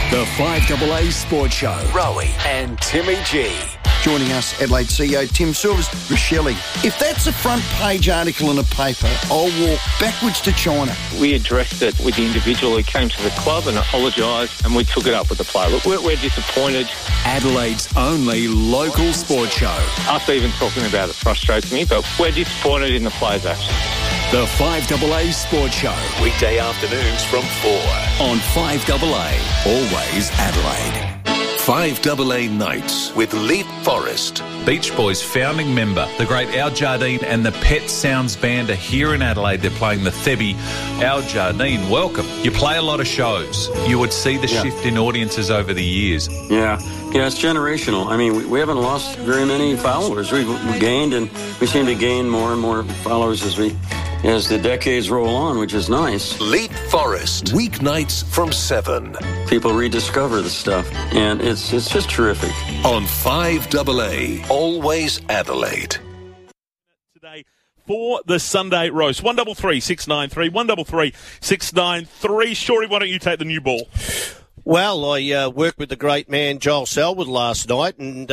The 5AA Sports Show. Rowie and Timmy G. Joining us, Adelaide CEO Tim Silvers. Rochelle, if that's a front page article in a paper, I'll walk backwards to China. We addressed it with the individual who came to the club and apologised, and we took it up with the player. Look, we're disappointed. Adelaide's only local sports show. Us even talking about it frustrates me, but we're disappointed in the players' actions. The 5AA Sports Show. Weekday afternoons from 4 on 5AA. Always Adelaide. 5AA Nights with Leap Forest. Beach Boys founding member, the great Al Jardine and the Pet Sounds Band are here in Adelaide. They're playing the Thebby. Al Jardine, welcome. You play a lot of shows. You would see the shift in audiences over the years. Yeah, it's generational. I mean, we haven't lost very many followers. We've gained, and we seem to gain more and more followers as the decades roll on, which is nice. Leap Forest. Weeknights from 7. People rediscover the stuff, and it's just terrific. On 5AA, always Adelaide. Today for the Sunday roast. 133 693 133 693. Shorty, why don't you take the new ball? Well, I worked with the great man Joel Selwood last night, and,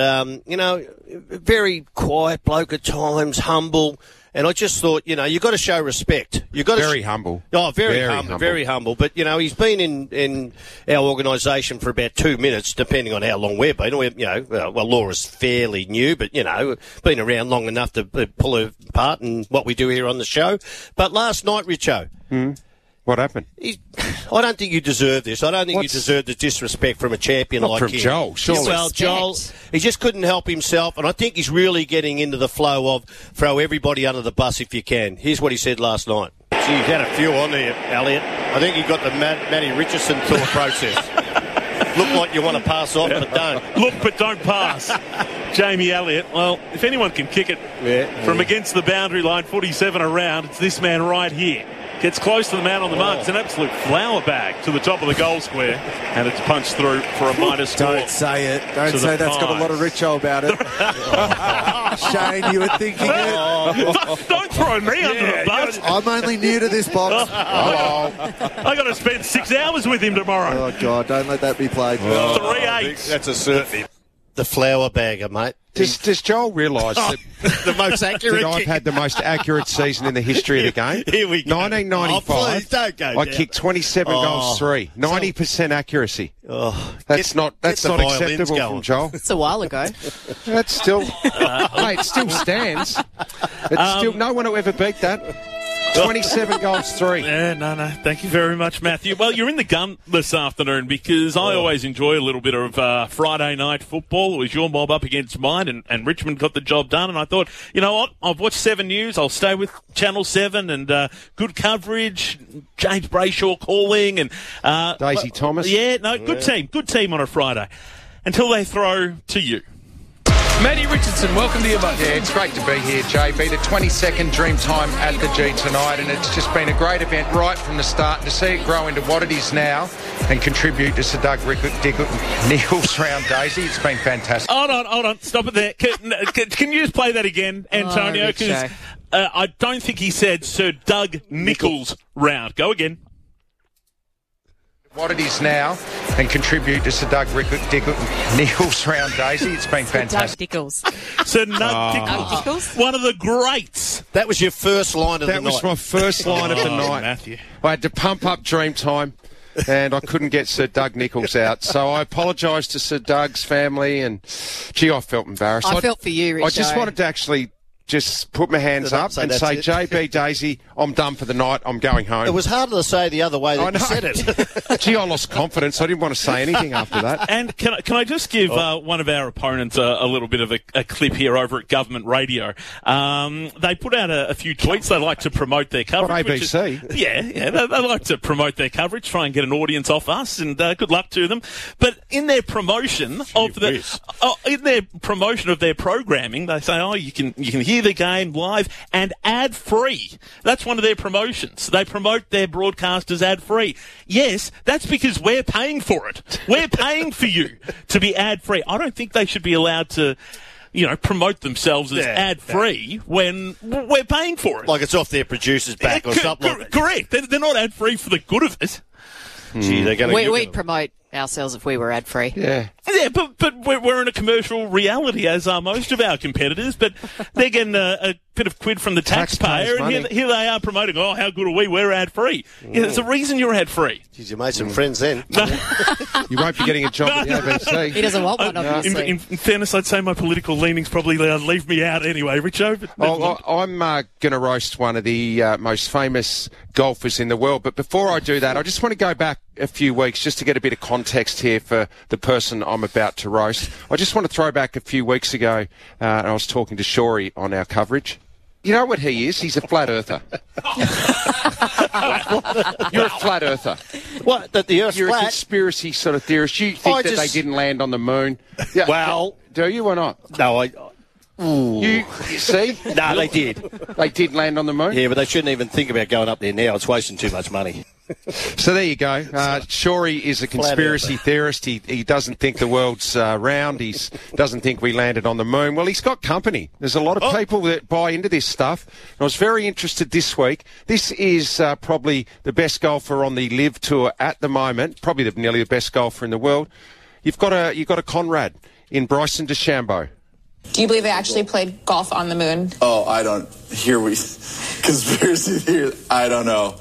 very quiet bloke at times, humble. And I just thought, you've got to show respect. You've got very humble. Oh, very humble. But, he's been in our organisation for about 2 minutes, depending on how long we've been. Laura's fairly new, but, been around long enough to pull her part in what we do here on the show. But last night, Richo... What happened? I don't think you deserve this. I don't think you deserve the disrespect from a champion like him. Not from Joel, surely. Well, Joel, he just couldn't help himself, and I think he's really getting into the flow of throw everybody under the bus if you can. Here's what he said last night. Gee, you've had a few on there, Elliot. I think you got the Matty Richardson thought process. Look like you want to pass off, but don't. Look, but don't pass. Jamie Elliott, well, if anyone can kick it from against the boundary line, 47 around, it's this man right here. Gets close to the man on the mark. It's an absolute flower bag to the top of the goal square. And it's punched through for a minus score. Don't say it. Don't say that's got a lot of Richo about it. Shane, you were thinking it. Don't throw me under the bus. I'm only new to this box. I got to spend 6 hours with him tomorrow. Oh, God, don't let that be played. 3-8. That's a certainty. The flower bagger, mate. Does Joel realise that the most accurate that I've had the most accurate season in the history of the game? Here we go. 1995. Oh, please, don't go I kicked 27 goals, 3. 90% accuracy. That's not acceptable from Joel. It's a while ago. That's still, mate, it still stands. It's still no one will ever beat that. 27 goals, 3. Yeah, no. Thank you very much, Matthew. Well, you're in the gun this afternoon because I always enjoy a little bit of Friday night football. It was your mob up against mine, and Richmond got the job done. And I thought, you know what? I've watched 7 News. I'll stay with Channel 7 and good coverage. James Brayshaw calling and Daisy Thomas. Yeah, no, good team on a Friday until they throw to you. Matty Richardson, welcome to your bunch. Yeah, it's great to be here, JB. The 22nd Dreamtime at the G tonight, and it's just been a great event right from the start. And to see it grow into what it is now and contribute to Sir Doug Nicholls round Daisy, it's been fantastic. Hold on. Stop it there. Can you just play that again, Antonio? Because I don't think he said Sir Doug Nicholls round. Go again. What it is now and contribute to Sir Doug Nicholls round Daisy. It's been fantastic. Doug Dickles. Sir Doug Dickles. One of the greats. That was your first line of the night. That was my first line of the night. Matthew. I had to pump up Dreamtime and I couldn't get Sir Doug Nicholls out. So I apologise to Sir Doug's family and, gee, I felt embarrassed. I felt for you, Richo. I just wanted to actually just put my hands up and say, JB Daisy, I'm done for the night. I'm going home. It was harder to say the other way than you said it. Gee, I lost confidence. I didn't want to say anything after that. And can I just give one of our opponents a little bit of a clip here over at Government Radio? They put out a few tweets. They like to promote their coverage. What, ABC? Yeah. They like to promote their coverage, try and get an audience off us, and good luck to them. But in their promotion of their programming, they say, you can hear the game live and ad-free. That's one of their promotions. They promote their broadcasters ad-free. Yes, that's because we're paying for it. We're paying for you to be ad-free. I don't think they should be allowed to, promote themselves as ad-free when we're paying for it. Like it's off their producer's back or something like that. Correct. They're not ad-free for the good of it. Gee, they're going We'd promote ourselves if we were ad-free. Yeah. Yeah, but we're in a commercial reality, as are most of our competitors, but they're getting a bit of quid from the taxpayer, and here they are promoting, oh, how good are we? We're ad-free. Yeah, there's a reason you're ad-free. Geez, you made some friends then. You won't be getting a job at the ABC. He doesn't want one, obviously. In fairness, I'd say my political leanings probably leave me out anyway, Richo. I'm going to roast one of the most famous golfers in the world, but before I do that, I just want to go back a few weeks just to get a bit of context here for the person I'm about to roast. I just want to throw back a few weeks ago, and I was talking to Shorey on our coverage. You know what he is? He's a flat earther. You're a flat earther. What? That the Earth's You're flat? a conspiracy sort of theorist. You think that they didn't land on the moon? Yeah. Well, do you or not? No, You see? No, they did. They did land on the moon? Yeah, but they shouldn't even think about going up there now. It's wasting too much money. So there you go. Shorey is a conspiracy theorist. He doesn't think the world's round. He doesn't think we landed on the moon. Well, he's got company. There's a lot of people that buy into this stuff. And I was very interested this week. This is probably the best golfer on the LIV Tour at the moment, probably nearly the best golfer in the world. You've got a Conrad in Bryson DeChambeau. Do you believe they actually played golf on the moon? Oh, I don't. Conspiracy theory. I don't know.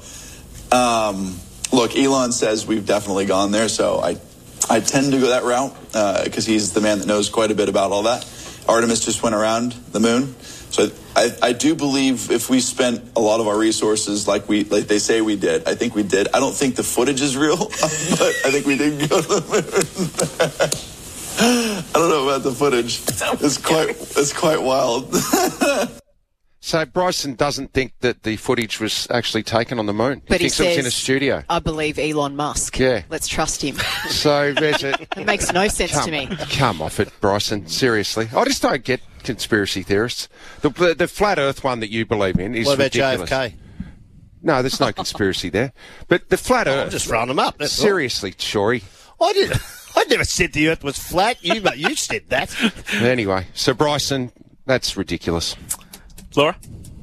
Look, Elon says we've definitely gone there, so I tend to go that route because he's the man that knows quite a bit about all that. Artemis just went around the moon, so I do believe if we spent a lot of our resources like they say we did, I think we did. I don't think the footage is real, but I think we did go to the moon. I don't know about the footage. It's quite wild. So Bryson doesn't think that the footage was actually taken on the moon. But he thinks it was in a studio. I believe Elon Musk. Yeah. Let's trust him. So there's it. It makes no sense to me. Come off it, Bryson. Seriously. I just don't get conspiracy theorists. The flat earth one that you believe in is ridiculous. What about JFK? No, there's no conspiracy there. But the flat earth... I'm just throwing them up. Seriously, Shorey. I never said the earth was flat. You said that. Anyway, so Bryson, that's ridiculous. Laura?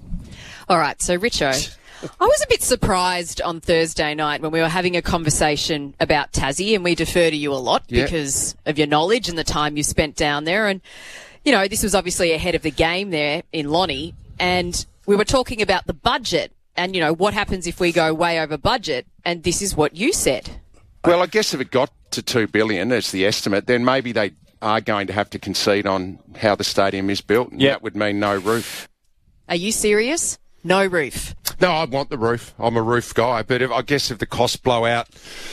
All right, so Richo, I was a bit surprised on Thursday night when we were having a conversation about Tassie, and we defer to you a lot because of your knowledge and the time you spent down there. And, you know, this was obviously ahead of the game there in Lonnie, and we were talking about the budget and, you know, what happens if we go way over budget, and this is what you said. Well, I guess if it got to $2 billion, as the estimate, then maybe they are going to have to concede on how the stadium is built, and that would mean no roof. Are you serious? No roof? No, I want the roof. I'm a roof guy. But I guess if the costs blow out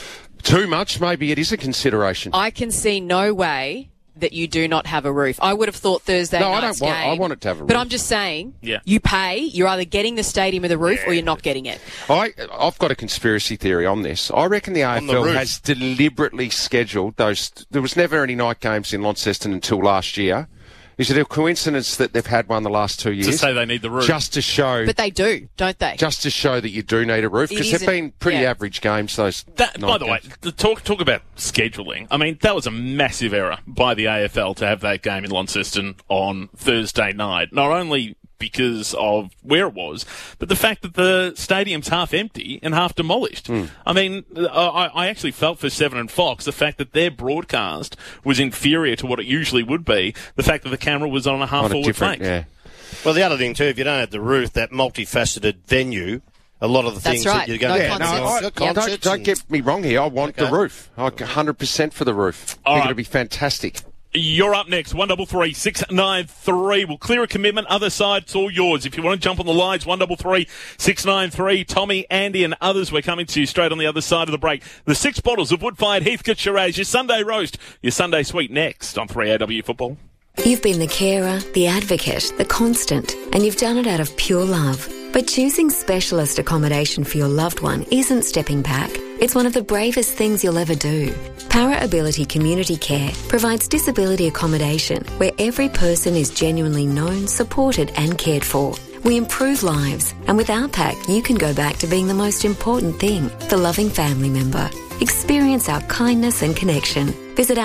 too much, maybe it is a consideration. I can see no way that you do not have a roof. I would have thought Thursday night's game. I want it to have a roof. But I'm just saying, you pay, you're either getting the stadium with a roof or you're not getting it. I've got a conspiracy theory on this. I reckon the AFL has deliberately scheduled those... There was never any night games in Launceston until last year. Is it a coincidence that they've had one the last 2 years? To say they need the roof. Just to show... But they do, don't they? Just to show that you do need a roof, because they've been pretty average games, those By the way, talk about scheduling. I mean, that was a massive error by the AFL to have that game in Launceston on Thursday night. Not only because of where it was, but the fact that the stadium's half empty and half demolished. I mean, I actually felt for Seven and Fox the fact that their broadcast was inferior to what it usually would be. The fact that the camera was on a half-forward flank. Yeah. Well, the other thing too, if you don't have the roof, that multifaceted venue, a lot of the things that you're going to don't get me wrong here. I want the roof. I'm 100% for the roof. I think it'll be fantastic. You're up next. 133 693. We'll clear a commitment. Other side, it's all yours. If you want to jump on the lines, 133 693. Tommy, Andy, and others. We're coming to you straight on the other side of the break. The 6 bottles of wood-fired Heathcote Shiraz, your Sunday roast, your Sunday sweet next on 3AW Football. You've been the carer, the advocate, the constant, and you've done it out of pure love. But choosing specialist accommodation for your loved one isn't stepping back. It's one of the bravest things you'll ever do. Para Ability Community Care provides disability accommodation where every person is genuinely known, supported and cared for. We improve lives, and with our pack you can go back to being the most important thing, the loving family member. Experience our kindness and connection. Visit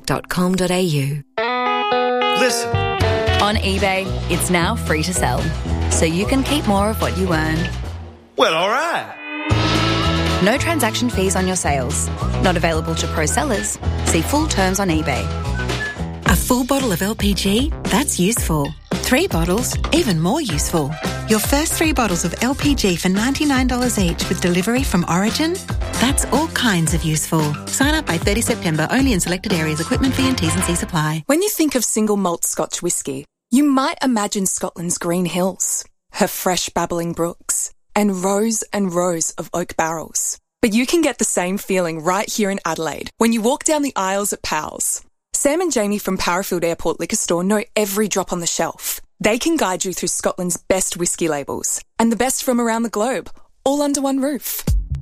ourpack.com.au. Listen. On eBay, it's now free to sell, so you can keep more of what you earn. Well, all right. No transaction fees on your sales. Not available to pro sellers. See full terms on eBay. A full bottle of LPG? That's useful. 3 bottles? Even more useful. Your first 3 bottles of LPG for $99 each with delivery from Origin? That's all kinds of useful. Sign up by 30 September, only in selected areas. Equipment fee and T's and C's apply. When you think of single malt Scotch whisky, you might imagine Scotland's green hills, her fresh babbling brooks, and rows of oak barrels. But you can get the same feeling right here in Adelaide when you walk down the aisles at Powell's. Sam and Jamie from Parafield Airport Liquor Store know every drop on the shelf. They can guide you through Scotland's best whisky labels and the best from around the globe, all under one roof.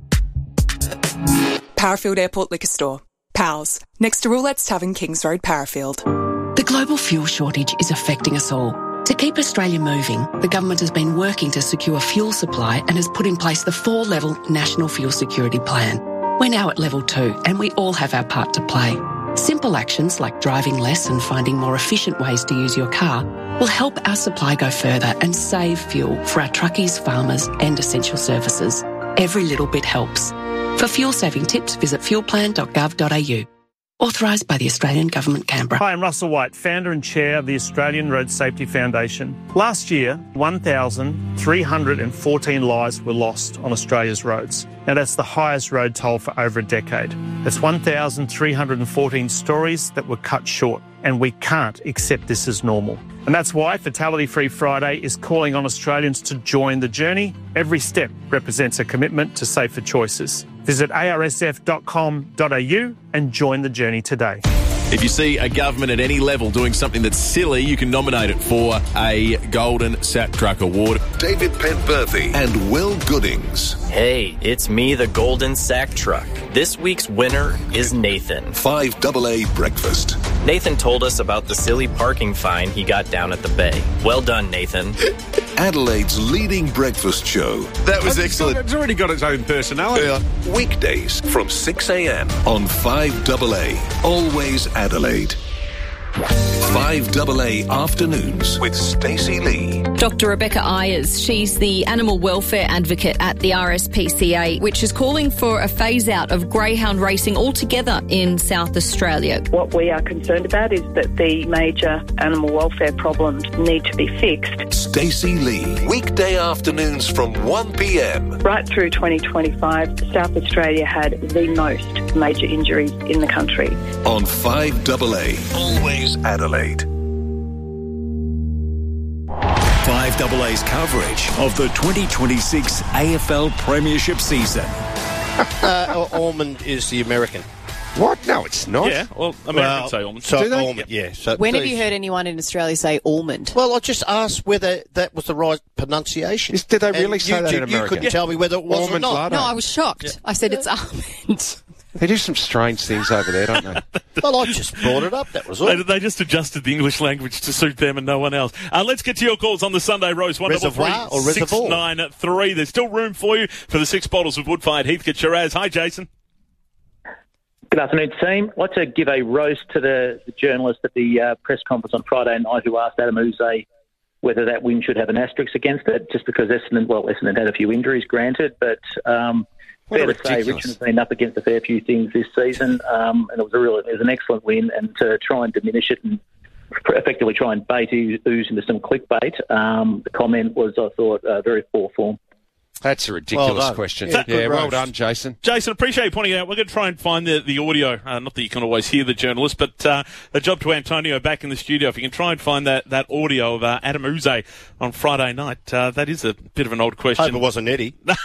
Parafield Airport Liquor Store. Powell's, next to Roulette's Tavern, Kings Road, Parafield. The global fuel shortage is affecting us all. To keep Australia moving, the government has been working to secure fuel supply and has put in place the 4-level National Fuel Security Plan. We're now at level 2 and we all have our part to play. Simple actions like driving less and finding more efficient ways to use your car will help our supply go further and save fuel for our truckies, farmers and essential services. Every little bit helps. For fuel-saving tips, visit fuelplan.gov.au. Authorised by the Australian Government, Canberra. Hi, I'm Russell White, founder and chair of the Australian Road Safety Foundation. Last year, 1,314 lives were lost on Australia's roads. Now, that's the highest road toll for over a decade. That's 1,314 stories that were cut short, and we can't accept this as normal. And that's why Fatality Free Friday is calling on Australians to join the journey. Every step represents a commitment to safer choices. Visit arsf.com.au and join the journey today. If you see a government at any level doing something that's silly, you can nominate it for a Golden Sat Truck Award. David Penberthy and Will Goodings. Hey, it's me, the Golden Sack Truck. This week's winner is Nathan. 5AA Breakfast. Nathan told us about the silly parking fine he got down at the bay. Well done, Nathan. Adelaide's leading breakfast show. That was excellent. It's already got its own personality. Yeah. Weekdays from 6 a.m. on 5AA. Always Adelaide. 5AA Afternoons with Stacey Lee. Dr. Rebecca Ayers, she's the animal welfare advocate at the RSPCA, which is calling for a phase-out of greyhound racing altogether in South Australia. What we are concerned about is that the major animal welfare problems need to be fixed. Stacey Lee, weekday afternoons from 1 p.m. Right through 2025, South Australia had the most major injuries in the country. On 5AA, always Adelaide. 5AA's coverage of the 2026 AFL Premiership season. Ormond is the American. What? No, it's not. Yeah, well, Americans say almond. So Do they? Ormond, yeah. So When have you heard anyone in Australia say almond? Well, I just asked whether that was the right pronunciation. Did they really say that in You America? couldn't tell me whether it was Almond or not. Lardo. No, I was shocked. I said it's almond. They do some strange things over there, don't they? Well, I just brought it up, that was all. They just adjusted the English language to suit them and no one else. Let's get to your calls on the Sunday Roast. Reservoir or reservoir? 693. There's still room for you for the 6 bottles of Woodfired Heathcote Shiraz. Hi, Jason. Good afternoon, team. I'd like to give a roast to the journalist at the press conference on Friday night who asked Adam Uze whether that win should have an asterisk against it, just because Essendon had a few injuries, granted, but fair to say Richmond's been up against a fair few things this season, and it was an excellent win, and to try and diminish it and effectively try and bait Ooze into some clickbait, the comment was, I thought, very poor form. That's a ridiculous question. Yeah, well done, Jason. Jason, appreciate you pointing it out. We're going to try and find the audio. Not that you can always hear the journalist, but a job to Antonio back in the studio. If you can try and find that audio of Adam Uze on Friday night, that is a bit of an odd question. I hope it wasn't Eddie. Yeah,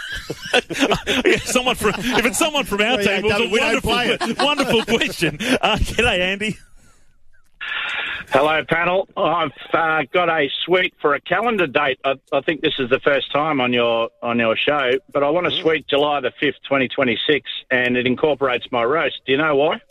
if it's someone from our team, it was a wonderful question. G'day, Andy. Hello, panel. I've got a suite for a calendar date. I think this is the first time on your show, but I want to suite July the 5th, 2026, and it incorporates my roast. Do you know why?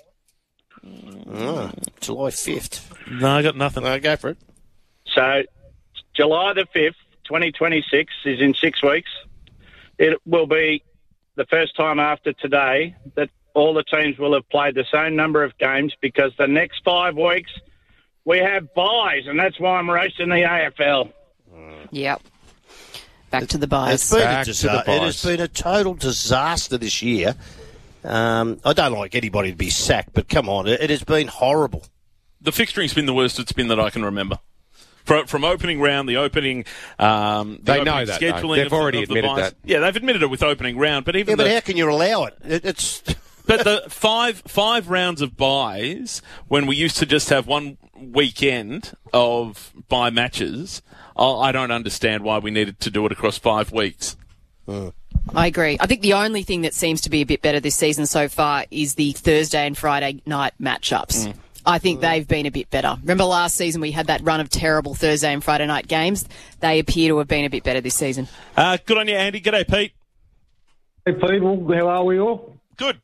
July 5th. No, I got nothing. No, go for it. So, July the 5th, 2026 is in 6 weeks. It will be the first time after today that all the teams will have played the same number of games, because the next 5 weeks we have buys, and that's why I'm roasting the AFL. Yep. Back to the buys. It has been a total disaster this year. I don't like anybody to be sacked, but come on, it has been horrible. The fixturing's been the worst it's been that I can remember. From opening round, the opening, they know that. Scheduling They've already admitted that. Yeah, they've admitted it with opening round, but even but how can you allow it? It's. But the five rounds of buys, when we used to just have one weekend of buy matches, I don't understand why we needed to do it across 5 weeks. I agree. I think the only thing that seems to be a bit better this season so far is the Thursday and Friday night matchups. I think they've been a bit better. Remember last season we had that run of terrible Thursday and Friday night games? They appear to have been a bit better this season. Good on you, Andy. G'day, Pete. Hey, people. How are we all? Good.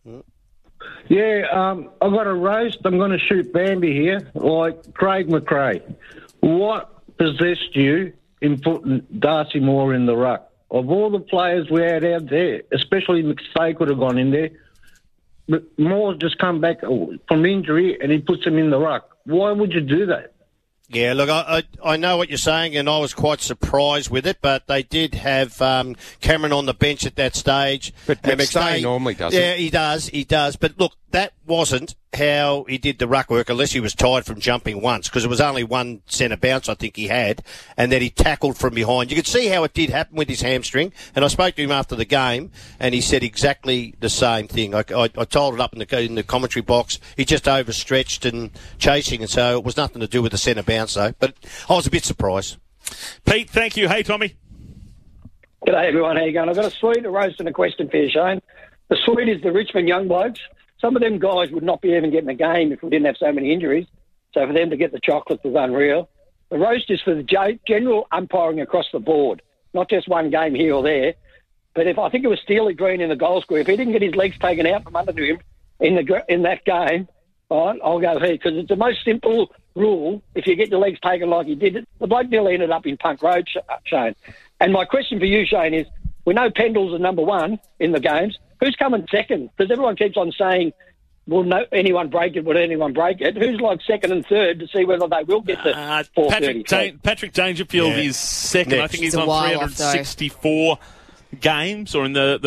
Yeah, I've got a roast. I'm going to shoot Bambi here, like Craig McRae. What possessed you in putting Darcy Moore in the ruck? Of all the players we had out there, especially McStay could have gone in there, but Moore's just come back from injury and he puts him in the ruck. Why would you do that? Yeah, look, I know what you're saying, and I was quite surprised with it, but they did have Cameron on the bench at that stage. But McStay normally does it. Yeah, he does. But look, that wasn't how he did the ruck work, unless he was tired from jumping once, because it was only one centre bounce I think he had, and then he tackled from behind. You could see how it did happen with his hamstring, and I spoke to him after the game, and he said exactly the same thing. I told it up in the commentary box. He just overstretched and chasing, and so it was nothing to do with the centre bounce, though. But I was a bit surprised. Pete, thank you. Hey, Tommy. G'day, everyone. How you going? I've got a sweet, a roast, and a question for you, Shane. The sweet is the Richmond young blokes. Some of them guys would not be even getting a game if we didn't have so many injuries. So for them to get the chocolates was unreal. The roast is for the general umpiring across the board, not just one game here or there. But if I think it was Steely Green in the goal square, if he didn't get his legs taken out from under him in that game, right, I'll go here, because it's the most simple rule. If you get your legs taken like he did, the bloke nearly ended up in Punk Road, Shane. And my question for you, Shane, is we know Pendle's the number one in the games. Who's coming second? Because everyone keeps on saying, will anyone break it? Will anyone break it? Who's like second and third to see whether they will get to 430? Patrick Dangerfield is second. I think he's on 364 games, or in the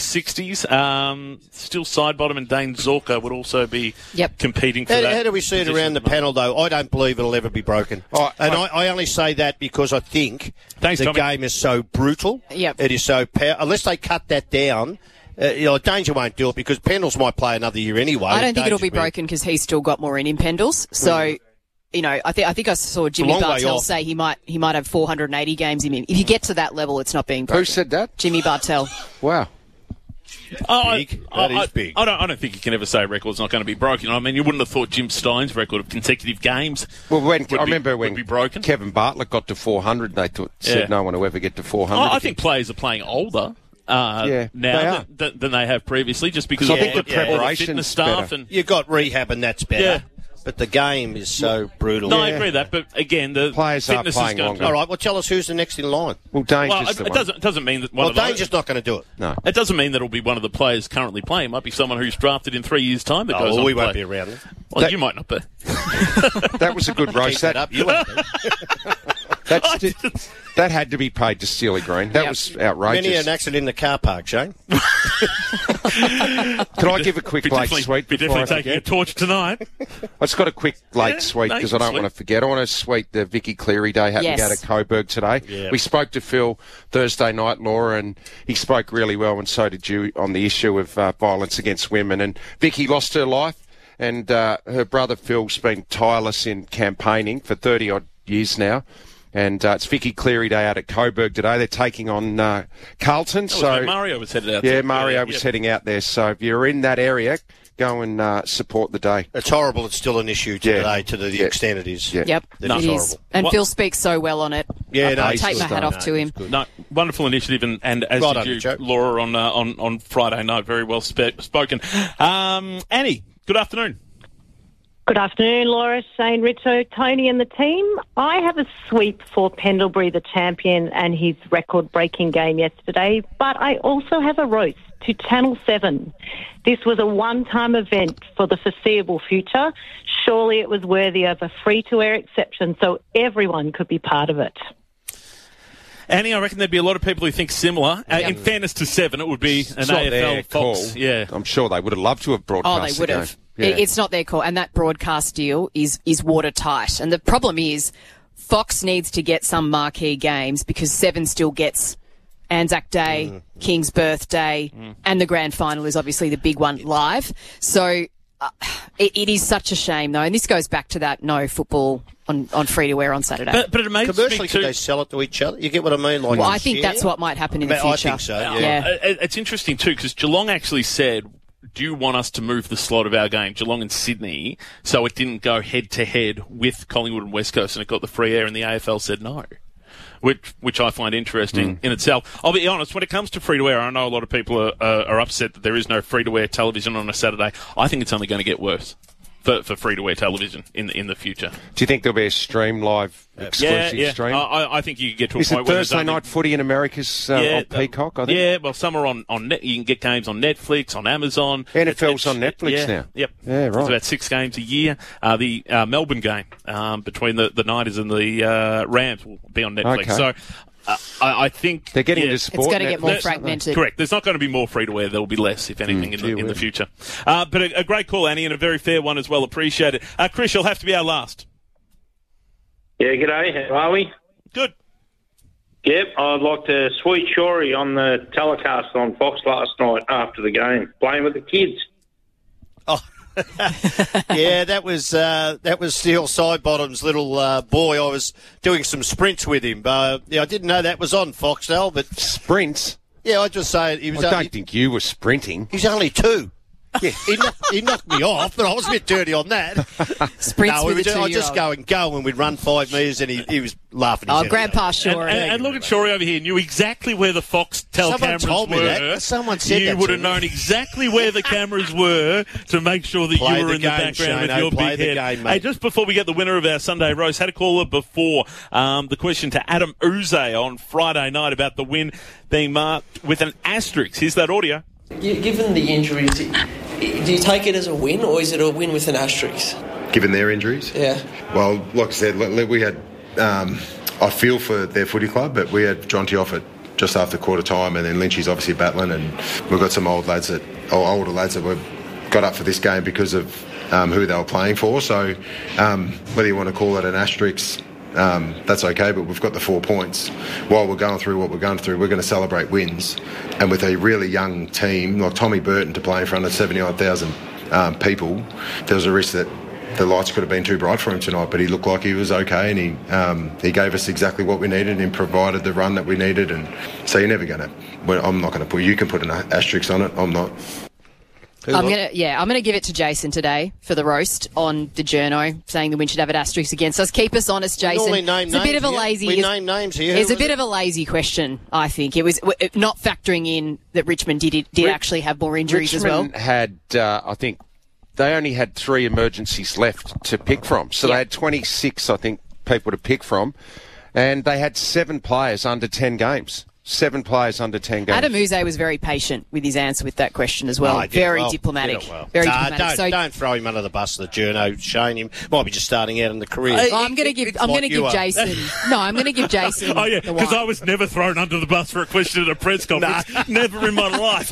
360s. Still side bottom, and Dane Zorka would also be competing for that. How do we see it around the panel, though? I don't believe it'll ever be broken. I only say that because I think the game is so brutal. Yep. It is so unless they cut that down. Danger won't do it because Pendles might play another year anyway. I don't think it'll be broken because he's still got more in him, Pendles. So, I think I saw Jimmy Bartell say he might have 480 games in him. If you get to that level, it's not being broken. Who said that? Jimmy Bartell. Wow. Big. That is big. I don't think you can ever say a record's not going to be broken. I mean, you wouldn't have thought Jim Stein's record of consecutive games I remember when Kevin Bartlett got to 400, they said no one will ever get to 400. I think players are playing older now than they have previously, just because I think the preparation, fitness staff, and you've got rehab, and that's better. Yeah. But the game is so brutal. No, I agree with that. But again, the players are playing longer. All right, well, tell us who's the next in line. Well, Danger's the one. It doesn't mean that Danger's not going to do it. No, it doesn't mean that it'll be one of the players currently playing. It might be someone who's drafted in 3 years' time. That goes on we to won't play. be around then. Well, you might not be. That was a good roast. You won't be. That had to be paid to Steely Green. That was outrageous. Many an accident in the car park, Shane. Can I give a quick late sweet? Be definitely taking a torch tonight. I just got a quick late sweet because I don't want to forget. I want to sweet the Vicky Cleary Day happening out at Coburg today. Yeah. We spoke to Phil Thursday night, Laura, and he spoke really well, and so did you, on the issue of violence against women. And Vicky lost her life, and her brother Phil's been tireless in campaigning for 30-odd years now. And it's Vicky Cleary Day out at Coburg today. They're taking on Carlton. Mario was headed out there. Yeah, Mario was heading out there. So if you're in that area, go and support the day. It's horrible. It's still an issue today to the extent it is. Yeah. Yep, it is. Horrible. And Phil speaks so well on it. Yeah, I take my hat off to him. No, wonderful initiative, and as did you, Laura, on Friday night. Very well spoken. Annie, good afternoon. Good afternoon, Laura, Shane, Ritcho, Tony and the team. I have a sweep for Pendlebury, the champion, and his record-breaking game yesterday, but I also have a roast to Channel 7. This was a one-time event for the foreseeable future. Surely it was worthy of a free-to-air exception so everyone could be part of it. Annie, I reckon there'd be a lot of people who think similar. In fairness to Seven, it would be an AFL Fox. Call. Yeah, I'm sure they would have loved to have broadcast. Oh, they would have. Yeah. It's not their call, and that broadcast deal is watertight. And the problem is, Fox needs to get some marquee games because Seven still gets Anzac Day, King's birthday, and the grand final is obviously the big one live. So it is such a shame, though, and this goes back to that no football on free-to-air on Saturday. But it amazes commercially, me too. could they sell it to each other? You get what I mean? Like, well, I think that's what might happen in the future. I think so, yeah. It's interesting, too, because Geelong actually said, do you want us to move the slot of our game, Geelong and Sydney, so it didn't go head-to-head with Collingwood and West Coast, and it got the free air, and the AFL said no. Which I find interesting in itself. I'll be honest, when it comes to free-to-air, I know a lot of people are upset that there is no free-to-air television on a Saturday. I think it's only going to get worse for free-to-air television in the future. Do you think there'll be a stream live, exclusive stream? I think you can get to a is point it where Thursday night footy in America's on Peacock, I think? Yeah, well, some are on net. You can get games on Netflix, on Amazon. NFL's on Netflix now. Yep. Yeah, right. It's about 6 games a year. The Melbourne game between the Niners and the Rams will be on Netflix. Okay. So I think they're getting into sport. It's going to get more fragmented. Correct. There's not going to be more free-to-air. There will be less, if anything, in the future. But a great call, Annie, and a very fair one as well. Appreciate it. Chris, you'll have to be our last. Yeah, g'day. How are we? Good. Yep, I'd like to sweet Shorey on the telecast on Fox last night after the game, playing with the kids. Yeah, that was Steele Sidebottom's little boy. I was doing some sprints with him. I didn't know that was on Foxtel, but sprints. Yeah, I just say he was. I don't think you were sprinting. He's only 2. Yeah, he knocked me off, but I was a bit dirty on that. Sprints with a 2-year-old. I just go and we'd run 5 metres, and he was laughing. Oh, Grandpa Shorey. And look at Shorey over here. Knew exactly where the Foxtel cameras told me were. That. Someone said you that would have known exactly where the cameras were to make sure that you were in the background with your big head. Hey, just before we get the winner of our Sunday roast, had a caller before the question to Adam Uze on Friday night about the win being marked with an asterisk. Here's that audio. Given the injuries, do you take it as a win or is it a win with an asterisk? Given their injuries? Yeah. Well, like I said, we had, I feel for their footy club, but we had Jonty off at just after quarter time, and then Lynchy's obviously battling, and we've got some older lads that were got up for this game because of who they were playing for. So whether you want to call it an asterisk, that's okay, but we've got the 4 points. While we're going through what we're going through, we're going to celebrate wins. And with a really young team, like Tommy Burton, to play in front of 79,000 people, there was a risk that the lights could have been too bright for him tonight, but he looked like he was okay, and he gave us exactly what we needed and provided the run that we needed. And so you're never going to... I'm not going to you can put an asterisk on it, I'm not... I'm gonna give it to Jason today for the roast on the journo, saying the win should have an asterisk against us. Keep us honest, Jason. It's a bit of a lazy. We name names here. It's a bit of a lazy question. I think it was not factoring in that Richmond did actually have more injuries as well. Richmond had, I think, they only had 3 emergencies left to pick from, so they had 26, I think, people to pick from, and they had 7 players under 10 games. 7 players under 10 games. Adam Uze was very patient with his answer with that question as well. Very diplomatic. Very diplomatic. Don't throw him under the bus of the journo. Shane him. Might be just starting out in the career. I'm going to give Jason. No, I'm going to give Jason. Oh yeah, because I was never thrown under the bus for a question at a press conference. Never in my life.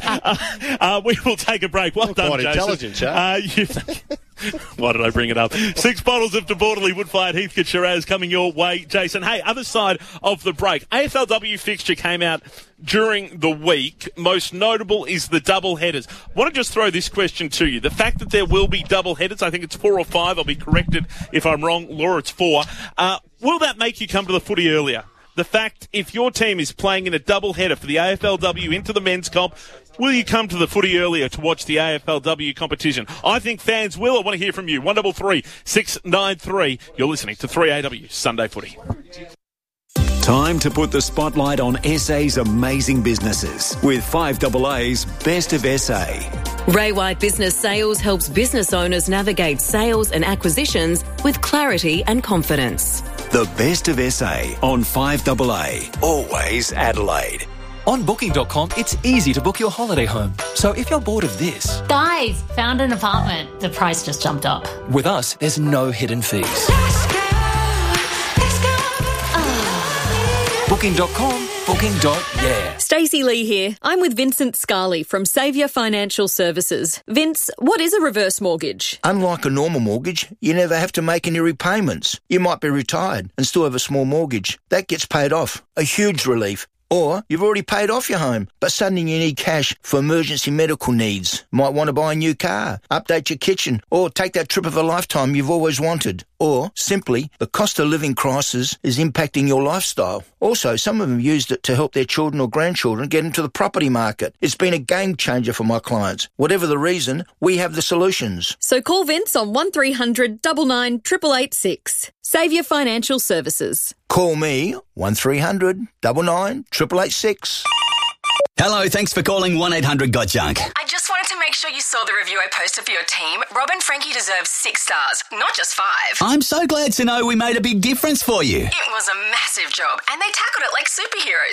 We will take a break. Well done, quite Jason. Intelligent, Why did I bring it up? 6 bottles of Deborderly Woodfire Heathcote Shiraz coming your way, Jason. Hey, other side of the break. AFLW fixture came out during the week. Most notable is the double headers. I want to just throw this question to you. The fact that there will be double headers, I think it's 4 or 5. I'll be corrected if I'm wrong. Laura, it's 4. Will that make you come to the footy earlier? The fact, if your team is playing in a double header for the AFLW into the men's comp, will you come to the footy earlier to watch the AFLW competition? I think fans will. I want to hear from you. 133 693. You're listening to 3AW Sunday Footy. Time to put the spotlight on SA's amazing businesses with 5AA's Best of SA. Ray White Business Sales helps business owners navigate sales and acquisitions with clarity and confidence. The Best of SA on 5AA. Always Adelaide. On Booking.com, it's easy to book your holiday home. So if you're bored of this... Guys, found an apartment. The price just jumped up. With us, there's no hidden fees. Booking.com Banking.yeah. Stacey Lee here. I'm with Vincent Scarley from Saviour Financial Services. Vince, what is a reverse mortgage? Unlike a normal mortgage, you never have to make any repayments. You might be retired and still have a small mortgage. That gets paid off. A huge relief. Or you've already paid off your home, but suddenly you need cash for emergency medical needs. Might want to buy a new car, update your kitchen, or take that trip of a lifetime you've always wanted. Or, simply, the cost of living crisis is impacting your lifestyle. Also, some of them used it to help their children or grandchildren get into the property market. It's been a game changer for my clients. Whatever the reason, we have the solutions. So call Vince on 1300 99 888 Saviour Financial Services. Call me 1300 99 888. Hello, thanks for calling 1-800-GOT-JUNK. I just wanted to make sure you saw the review I posted for your team. Rob and Frankie deserve 6 stars, not just 5. I'm so glad to know we made a big difference for you. It was a massive job, and they tackled it like superheroes.